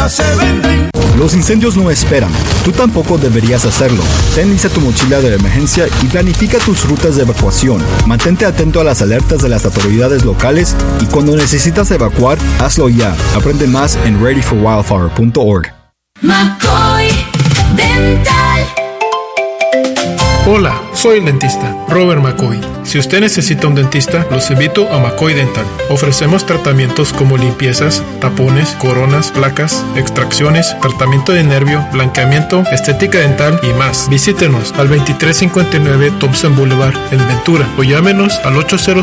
hace 20. Los incendios no esperan. Tú tampoco deberías hacerlo. Ten lista tu mochila de emergencia y planifica tus rutas de evacuación. Mantente atento a las alertas de las autoridades locales y cuando necesitas evacuar, hazlo ya. Aprende más en readyforwildfire.org. McCoy Dental. Hola, soy el dentista Robert McCoy. Si usted necesita un dentista, los invito a McCoy Dental. Ofrecemos tratamientos como limpiezas, tapones, coronas, placas, extracciones, tratamiento de nervio, blanqueamiento, estética dental y más. Visítenos al 2359 Thompson Boulevard en Ventura o llámenos al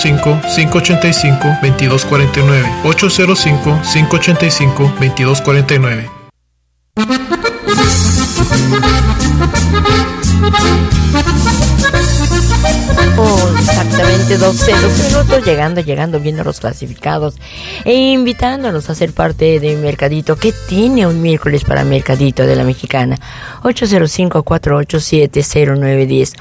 805-585-2249. 805-585-2249. Exactamente 12 minutos, llegando, viendo los clasificados e invitándonos a ser parte de Mercadito. ¿Qué tiene un miércoles para Mercadito de la Mexicana? 805-487-0910,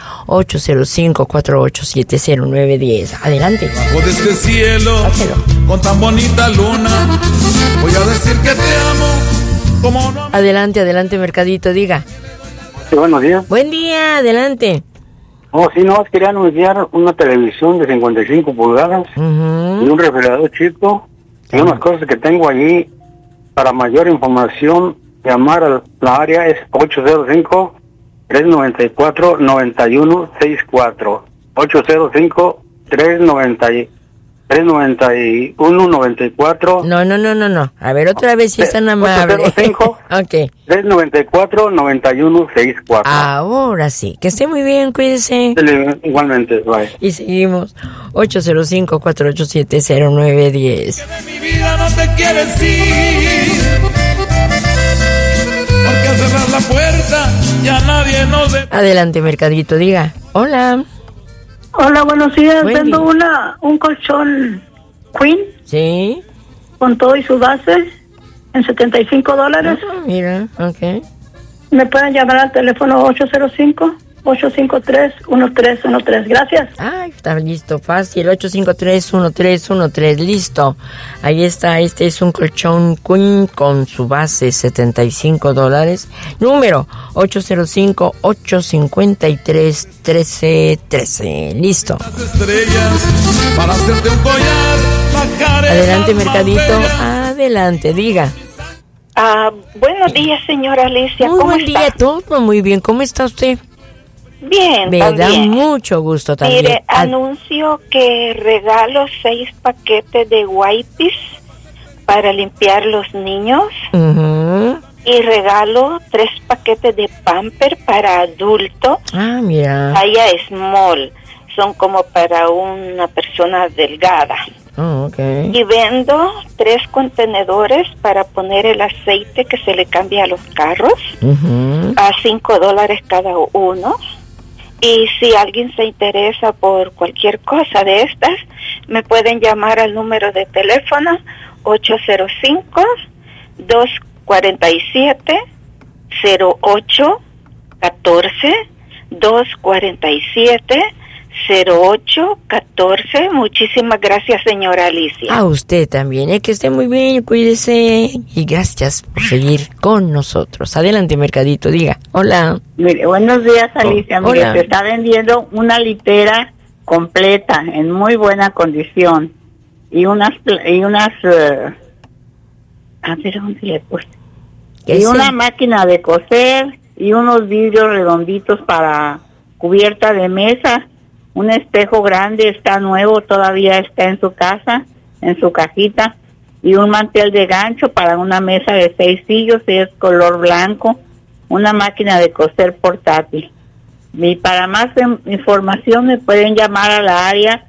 805-487-0910. Adelante. Bajo de este cielo, Hácelo. con tan bonita luna, voy a decir que te amo como no. Adelante, Mercadito, diga. Sí, buenos días. Buen día, adelante. Sí, no, quería anunciar una televisión de 55 pulgadas y un refrigerador chico y unas cosas que tengo allí. Para mayor información, llamar a la área es 805-394-9164. 805-391-94. No. A ver, otra vez si es tan amable. 805-394-9164. Ahora sí, que esté muy bien, cuídese. Igualmente, bye. Y seguimos, 805-487-0910. Que de mi vida no te quieres ir, porque al cerrar la puerta ya nadie nos ve. Adelante, Mercadito, diga. Hola. Hola, buenos días. Buen Vendo un colchón Queen ¿Sí? con todo y su base en $75. Mira, ok. Me pueden llamar al teléfono 805-853-1313. Gracias. Ay, está listo, fácil, 853-1313, listo. Ahí está, este es un colchón Queen con su base $75. Número 805-853-1313, listo. Las estrellas para hacerte un collar, bajar el Adelante, alma Mercadito, bella. adelante, diga. Buenos días, señora Alicia. Muy ¿Cómo buen está? día, todo muy bien, ¿cómo está usted? Bien, Me da también. mucho gusto también. Mire, anuncio que regalo 6 paquetes de wipes para limpiar los niños Ujú. y regalo 3 paquetes de pamper para adulto, Ah, mira. talla small, son como para una persona delgada. Oh, ok. Y vendo 3 contenedores para poner el aceite que se le cambia a los carros Ujú. a $5 cada uno. Y si alguien se interesa por cualquier cosa de estas, me pueden llamar al número de teléfono 805-247-0814, 247-0814. Muchísimas gracias, señora Alicia. A usted también, que esté muy bien, cuídese y gracias por seguir con nosotros. Adelante, Mercadito, diga. Hola. Mire, buenos días, Alicia. Mire, hola. se está vendiendo una litera completa, en muy buena condición. Y a ver, ¿dónde le puse? Y una máquina de coser y unos vidrios redonditos para cubierta de mesa. Un espejo grande, está nuevo, todavía está en su casa, en su cajita. Y un mantel de gancho para una mesa de 6 sillos, y es color blanco. Una máquina de coser portátil. Y para más información me pueden llamar a la área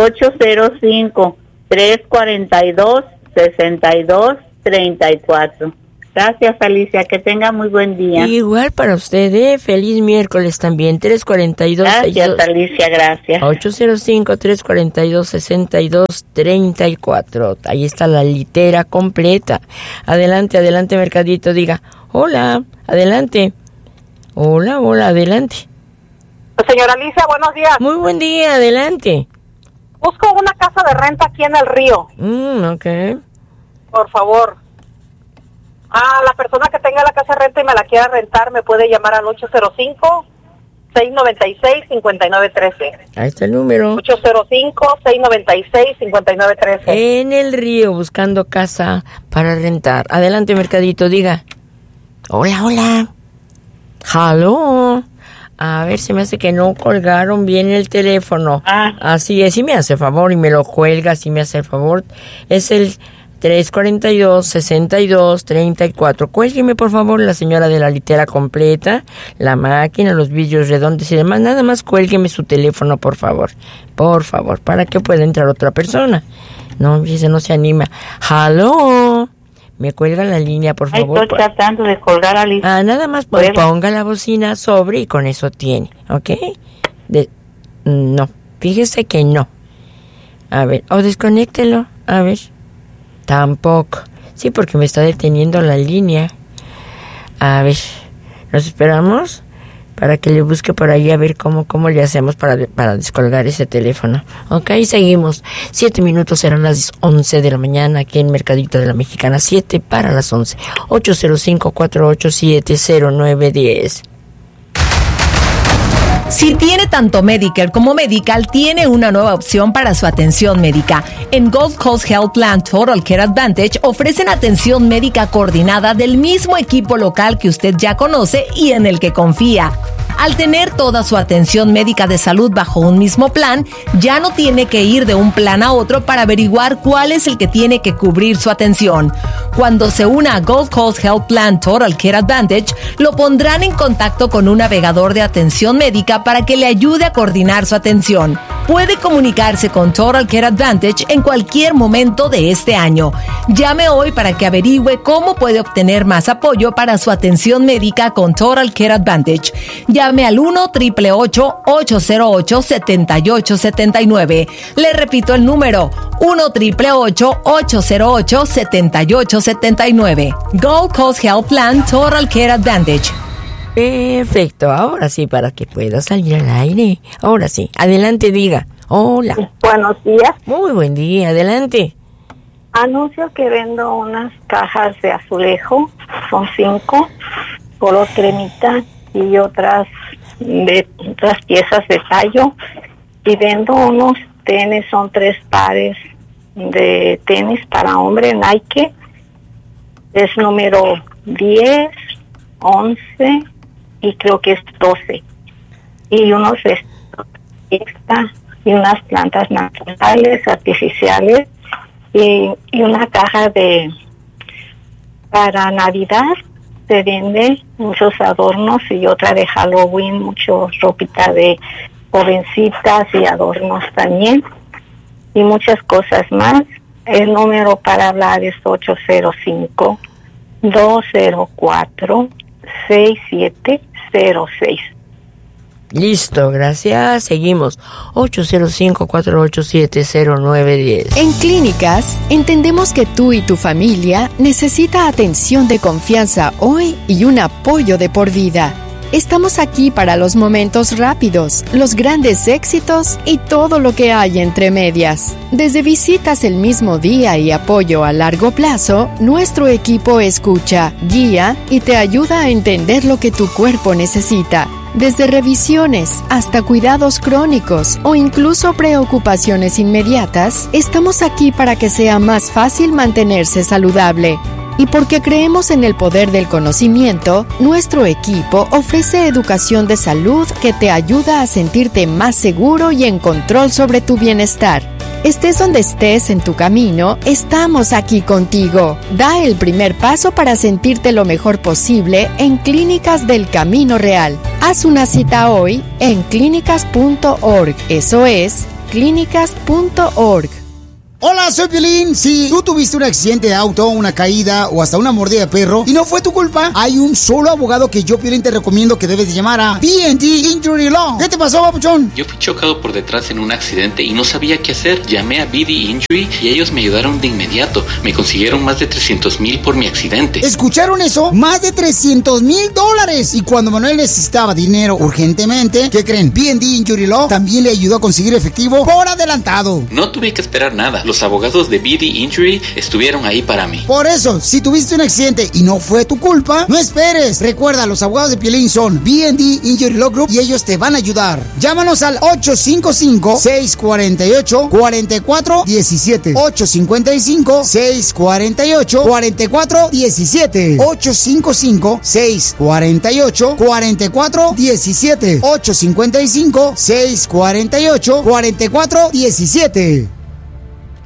805-342-6234. Gracias, Alicia, que tenga muy buen día. Igual para usted, feliz miércoles también, 342. Gracias, Alicia, gracias. 805-342-6234. Ahí está la litera completa. Adelante, Mercadito, diga. Hola, adelante. Hola, adelante. Señora Alicia, buenos días. Muy buen día, adelante. Busco una casa de renta aquí en el río. Ok. Por favor. La persona que tenga la casa de renta y me la quiera rentar me puede llamar al 805-696-5913. Ahí está el número. 805-696-5913. En el Río, buscando casa para rentar. Adelante, Mercadito, diga. Hola. Hello. A ver, se me hace que no colgaron bien el teléfono. Así es, si me hace favor y me lo cuelga, si me hace el favor. Es el 342-6234. Cuélgueme, por favor, la señora de la litera completa, la máquina, los vidrios redondos y demás. Nada más cuélgueme su teléfono, por favor. Por favor, para que pueda entrar otra persona. No, dice, no se anima. ¡Halo! Me cuelga la línea, por favor. Estoy tratando de colgar a Alicia. Nada más pues, ponga la bocina sobre y con eso tiene, ¿ok? No, fíjese que no. A ver, o desconéctelo, a ver. Tampoco. Sí, porque me está deteniendo la línea. A ver, ¿nos esperamos? Para que le busque por ahí a ver cómo le hacemos para descolgar ese teléfono. Ok, seguimos. 7 minutos, serán las 11 de la mañana aquí en Mercadito de la Mexicana. 7 para las 11. 805-487-0910. Si tiene tanto Medicare como Medical, tiene una nueva opción para su atención médica. En Gold Coast Health Plan Total Care Advantage ofrecen atención médica coordinada del mismo equipo local que usted ya conoce y en el que confía. Al tener toda su atención médica de salud bajo un mismo plan, ya no tiene que ir de un plan a otro para averiguar cuál es el que tiene que cubrir su atención. Cuando se una a Gold Coast Health Plan Total Care Advantage, lo pondrán en contacto con un navegador de atención médica para que le ayude a coordinar su atención. Puede comunicarse con Total Care Advantage en cualquier momento de este año. Llame hoy para que averigüe cómo puede obtener más apoyo para su atención médica con Total Care Advantage. Llame al 1-888-808-7879. Le repito el número, 1-888-808-7879. Gold Coast Health Plan Total Care Advantage. Perfecto, ahora sí, para que pueda salir al aire. Ahora sí, adelante, diga. Hola. Buenos días. Muy buen día, adelante. Anuncio que vendo unas cajas de azulejo, son 5, color cremita, y otras piezas de tallo. Y vendo unos tenis, son 3 pares de tenis para hombre, Nike. Es número 10, 11 y creo que es 12. Y unos extra y unas plantas naturales, artificiales, y una caja para Navidad. Se vende muchos adornos y otra de Halloween, mucho ropita de jovencitas y adornos también, y muchas cosas más. El número para hablar es 805-204-6706. Listo, gracias. Seguimos. 805-487-0910. En Clínicas, entendemos que tú y tu familia necesita atención de confianza hoy y un apoyo de por vida. Estamos aquí para los momentos rápidos, los grandes éxitos y todo lo que hay entre medias. Desde visitas el mismo día y apoyo a largo plazo, nuestro equipo escucha, guía y te ayuda a entender lo que tu cuerpo necesita. Desde revisiones hasta cuidados crónicos o incluso preocupaciones inmediatas, estamos aquí para que sea más fácil mantenerse saludable. Y porque creemos en el poder del conocimiento, nuestro equipo ofrece educación de salud que te ayuda a sentirte más seguro y en control sobre tu bienestar. Estés donde estés en tu camino, estamos aquí contigo. Da el primer paso para sentirte lo mejor posible en Clínicas del Camino Real. Haz una cita hoy en clínicas.org. Eso es, clínicas.org. Hola, soy Piolín. Si tú tuviste un accidente de auto, una caída o hasta una mordida de perro y no fue tu culpa, hay un solo abogado que yo, Piolín, te recomiendo que debes de llamar a BD Injury Law. ¿Qué te pasó, papuchón? Yo fui chocado por detrás en un accidente y no sabía qué hacer. Llamé a BD Injury y ellos me ayudaron de inmediato. Me consiguieron más de $300,000 por mi accidente. ¿Escucharon eso? Más de $300,000. Y cuando Manuel necesitaba dinero urgentemente, ¿qué creen? BD Injury Law también le ayudó a conseguir efectivo por adelantado. No tuve que esperar nada. los abogados de BD Injury estuvieron ahí para mí. Por eso, si tuviste un accidente y no fue tu culpa, no esperes. Recuerda, los abogados de Piolín son B&D Injury Law Group y ellos te van a ayudar. Llámanos al 855-648-4417. 855-648-4417. 855-648-4417. 855-648-4417.